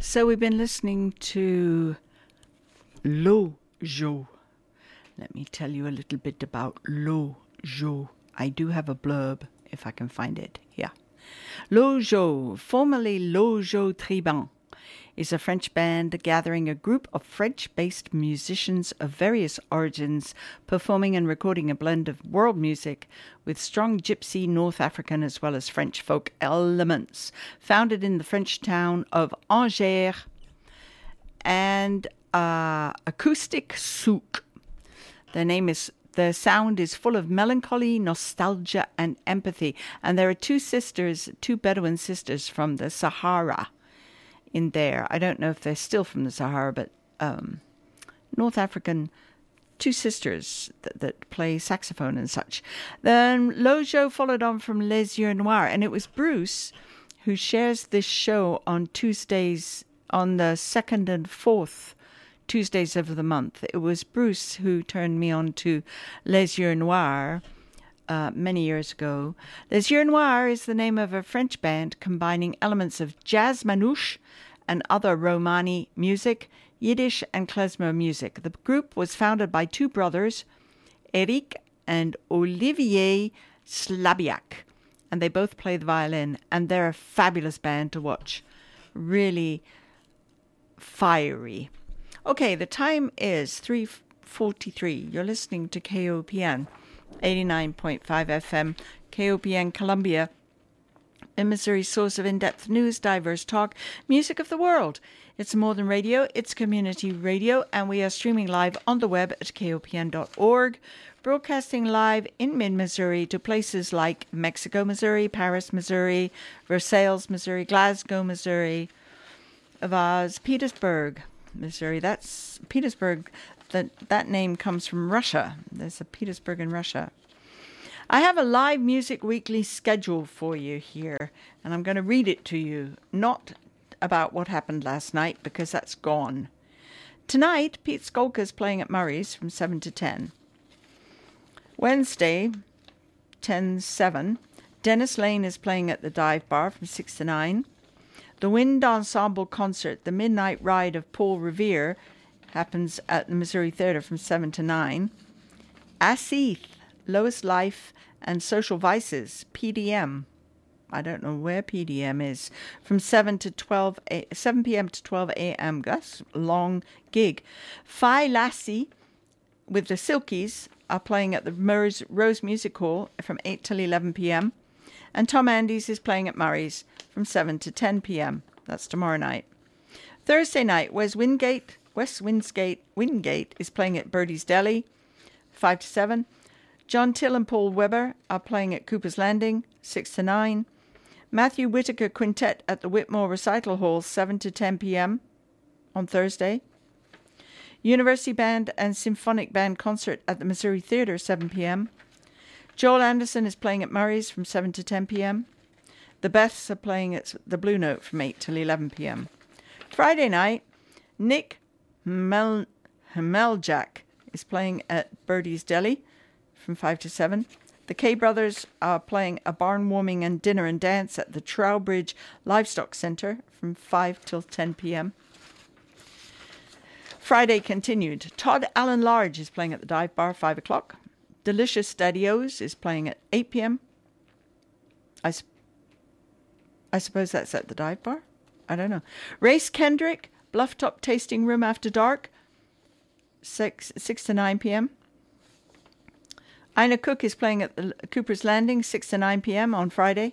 So we've been listening to Lojo. Let me tell you a little bit about Lojo. I do have a blurb if I can find it. Yeah. Lojo, formerly Lojo Tribun, is a French band gathering a group of French-based musicians of various origins, performing and recording a blend of world music with strong gypsy, North African as well as French folk elements. Founded in the French town of Angers, and acoustic souk. Their sound is full of melancholy, nostalgia, and empathy. And there are two Bedouin sisters from the Sahara in there. I don't know if they're still from the Sahara, but North African, two sisters that play saxophone and such. Then Lojo followed on from Les Yeux Noirs, and it was Bruce who shares this show on Tuesdays, on the 2nd and 4th Tuesdays of the month. It was Bruce who turned me on to Les Yeux Noirs many years ago. Les Yeux Noirs is the name of a French band combining elements of jazz manouche and other Romani music, Yiddish and klezmer music. The group was founded by two brothers, Eric and Olivier Slabiak, and they both play the violin, and they're a fabulous band to watch. Really fiery. Okay, the time is 3:43. You're listening to KOPN 89.5 FM, KOPN Columbia, in Missouri's source of in-depth news, diverse talk, music of the world. It's more than radio, it's community radio, and we are streaming live on the web at kopn.org, broadcasting live in mid-Missouri to places like Mexico, Missouri, Paris, Missouri, Versailles, Missouri, Glasgow, Missouri, Vaz, Petersburg, Missouri. That's Petersburg. That name comes from Russia. There's a Petersburg in Russia. I have a live music weekly schedule for you here, and I'm going to read it to you. Not about what happened last night, because that's gone. Tonight, Pete Skolka is playing at Murray's from 7 to 10. Wednesday, 10-7, Dennis Lane is playing at the Dive Bar from 6 to 9. The Wind Ensemble concert, The Midnight Ride of Paul Revere, happens at the Missouri Theater from 7 to 9. Asith, Lois Life and Social Vices, PDM. I don't know where PDM is. From 7 p.m. to 12 a.m. That's a long gig. Phi Lassie with the Silkies are playing at the Rose Music Hall from 8 till 11 p.m. And Tom Andes is playing at Murray's from 7 to 10 p.m. That's tomorrow night. Thursday night, West Wingate is playing at Birdie's Deli, 5 to 7. John Till and Paul Weber are playing at Cooper's Landing, 6 to 9. Matthew Whitaker Quintet at the Whitmore Recital Hall, 7 to 10 p.m. on Thursday. University Band and Symphonic Band concert at the Missouri Theater, 7 p.m. Joel Anderson is playing at Murray's from 7 to 10 p.m. The Beths are playing at the Blue Note from 8 till 11 p.m. Friday night, Nick Meljak is playing at Birdie's Deli from 5 to 7. The K Brothers are playing a barn warming and dinner and dance at the Trowbridge Livestock Center from 5 till 10 p.m. Friday continued. Todd Allen Large is playing at the Dive Bar, 5 o'clock. Delicious Daddios is playing at 8 p.m. I suppose that's at the Dive Bar? I don't know. Race Kendrick, Blufftop Tasting Room After Dark, 6 to 9 p.m. Ina Cook is playing at the Cooper's Landing, 6 to 9 p.m. on Friday.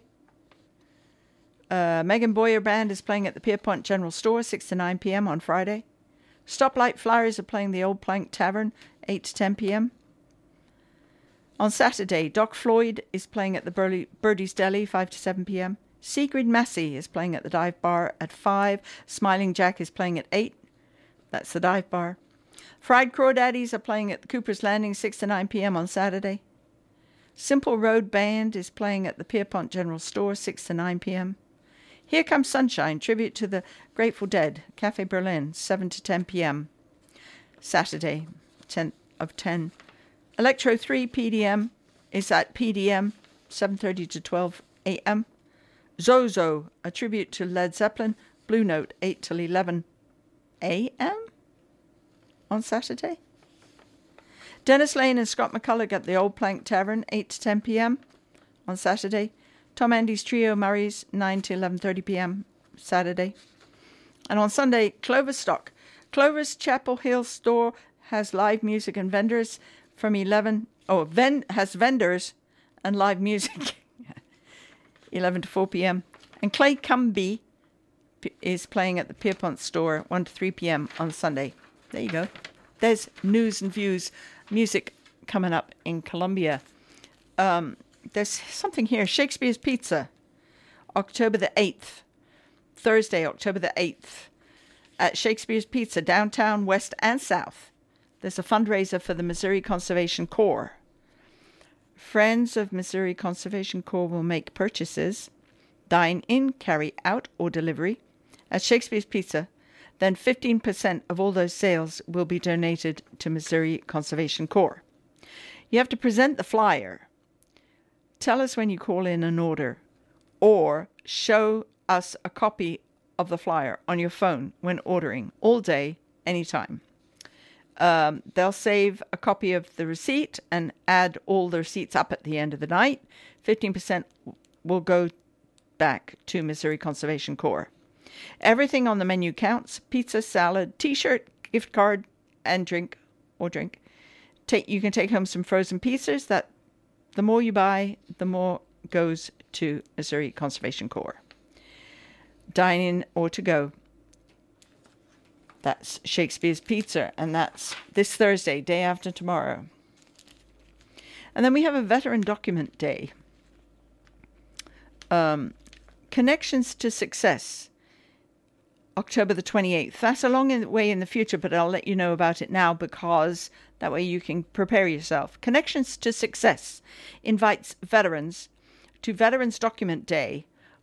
Megan Boyer Band is playing at the Pierpont General Store, 6 to 9 p.m. on Friday. Stoplight Flyers are playing the Old Plank Tavern, 8 to 10 p.m. On Saturday, Doc Floyd is playing at the Birdie's Deli, 5 to 7 p.m. Sigrid Massey is playing at the Dive Bar at 5. Smiling Jack is playing at 8. That's the Dive Bar. Fried Crawdaddies are playing at the Cooper's Landing, 6 to 9 p.m. on Saturday. Simple Road Band is playing at the Pierpont General Store, 6 to 9 p.m. Here Comes Sunshine, tribute to the Grateful Dead, Cafe Berlin, 7 to 10 p.m. Saturday, 10 of 10. Electro 3 PDM is at PDM, 7:30 to 12 a.m. Zozo, a tribute to Led Zeppelin, Blue Note, 8 till 11 a.m. on Saturday. Dennis Lane and Scott McCulloch at the Old Plank Tavern, 8 to 10 p.m. on Saturday. Tom Andy's Trio, Murray's, 9 to 11:30 p.m. Saturday. And on Sunday, Cloverstock. Clover's Chapel Hill store has live music and vendors from 11... has vendors and live music 11 to 4 p.m. And Clay Cumby is playing at the Pierpont store 1 to 3 p.m. on Sunday. There you go. There's news and views, music coming up in Columbia. There's something here. Shakespeare's Pizza, October the 8th. Thursday, October the 8th. At Shakespeare's Pizza, downtown, west and south. There's a fundraiser for the Missouri Conservation Corps. Friends of Missouri Conservation Corps will make purchases, dine in, carry out, or delivery at Shakespeare's Pizza. Then 15% of all those sales will be donated to Missouri Conservation Corps. You have to present the flyer. Tell us when you call in an order, or show us a copy of the flyer on your phone when ordering, all day, anytime. They'll save a copy of the receipt and add all the receipts up at the end of the night. 15% will go back to Missouri Conservation Corps. Everything on the menu counts: pizza, salad, t-shirt, gift card, and drink. You can take home some frozen pizzas. That the more you buy, the more goes to Missouri Conservation Corps. Dine in or to go. That's Shakespeare's Pizza, and that's this Thursday, day after tomorrow. And then we have a Veteran Document Day. Connections to Success, October the 28th. That's a long way in the future, but I'll let you know about it now because that way you can prepare yourself. Connections to Success invites veterans to Veterans Document Day